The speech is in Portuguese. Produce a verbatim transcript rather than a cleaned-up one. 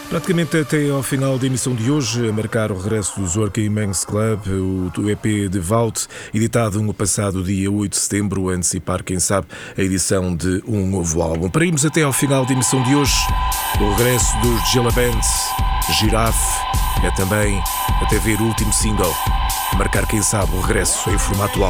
Praticamente até ao final da emissão de hoje, a marcar o regresso do Zorka Men's Club, o E P de Vault, editado no passado dia oito de setembro, a antecipar, quem sabe, a edição de um novo álbum. Para irmos até ao final da emissão de hoje, o regresso dos Gela Band, Girafe, é também até ver o último single, marcar, quem sabe, o regresso em formato álbum.